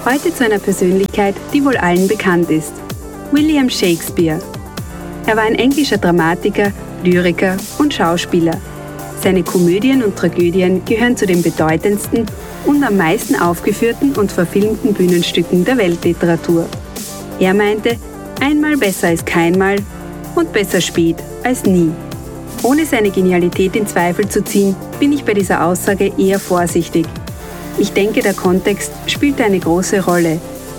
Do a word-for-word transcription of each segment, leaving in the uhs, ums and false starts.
Heute zu einer Persönlichkeit, die wohl allen bekannt ist. William Shakespeare. Er war ein englischer Dramatiker, Lyriker und Schauspieler. Seine Komödien und Tragödien gehören zu den bedeutendsten und am meisten aufgeführten und verfilmten Bühnenstücken der Weltliteratur. Er meinte, einmal besser als keinmal und besser spät als nie. Ohne seine Genialität in Zweifel zu ziehen, bin ich bei dieser Aussage eher vorsichtig. Ich denke, der Kontext spielt eine große Rolle.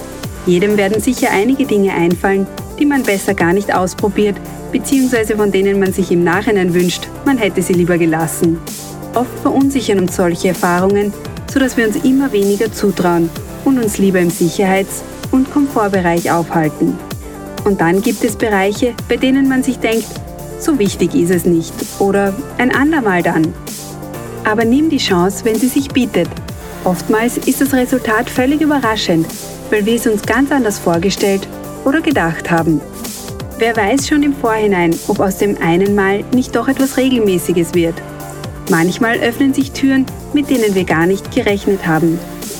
Jedem werden sicher einige Dinge einfallen, die man besser gar nicht ausprobiert, beziehungsweise von denen man sich im Nachhinein wünscht, man hätte sie lieber gelassen. Oft verunsichern uns solche Erfahrungen, sodass wir uns immer weniger zutrauen und uns lieber im Sicherheits- und Komfortbereich aufhalten. Und dann gibt es Bereiche, bei denen man sich denkt, so wichtig ist es nicht oder ein andermal dann. Aber nimm die Chance, wenn sie sich bietet. Oftmals ist das Resultat völlig überraschend, weil wir es uns ganz anders vorgestellt oder gedacht haben. Wer weiß schon im Vorhinein, ob aus dem einen Mal nicht doch etwas Regelmäßiges wird. Manchmal öffnen sich Türen, mit denen wir gar nicht gerechnet haben.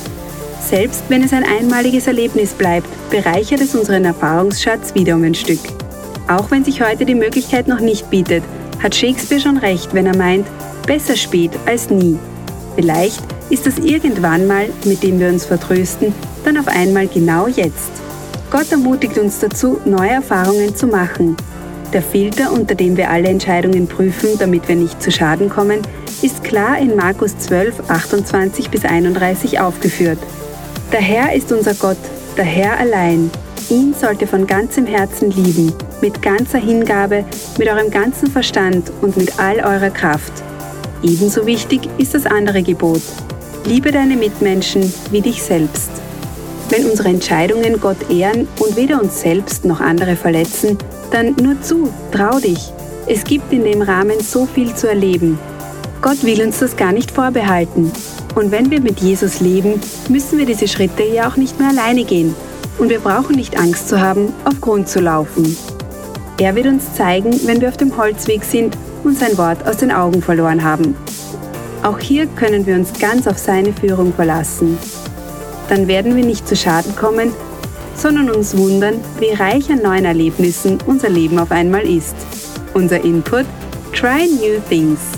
Selbst wenn es ein einmaliges Erlebnis bleibt, bereichert es unseren Erfahrungsschatz wieder um ein Stück. Auch wenn sich heute die Möglichkeit noch nicht bietet, hat Shakespeare schon recht, wenn er meint, besser spät als nie. Vielleicht ist das irgendwann mal, mit dem wir uns vertrösten, dann auf einmal genau jetzt. Gott ermutigt uns dazu, neue Erfahrungen zu machen. Der Filter, unter dem wir alle Entscheidungen prüfen, damit wir nicht zu Schaden kommen, ist klar in Markus zwölf, achtundzwanzig bis einunddreißig aufgeführt. Der Herr ist unser Gott, der Herr allein. Ihn sollt ihr von ganzem Herzen lieben, mit ganzer Hingabe, mit eurem ganzen Verstand und mit all eurer Kraft. Ebenso wichtig ist das andere Gebot. Liebe deine Mitmenschen wie dich selbst. Wenn unsere Entscheidungen Gott ehren und weder uns selbst noch andere verletzen, dann nur zu, trau dich. Es gibt in dem Rahmen so viel zu erleben. Gott will uns das gar nicht vorbehalten. Und wenn wir mit Jesus leben, müssen wir diese Schritte ja auch nicht mehr alleine gehen. Und wir brauchen nicht Angst zu haben, auf Grund zu laufen. Er wird uns zeigen, wenn wir auf dem Holzweg sind und sein Wort aus den Augen verloren haben. Auch hier können wir uns ganz auf seine Führung verlassen. Dann werden wir nicht zu Schaden kommen, sondern uns wundern, wie reich an neuen Erlebnissen unser Leben auf einmal ist. Unser Input: Try new things.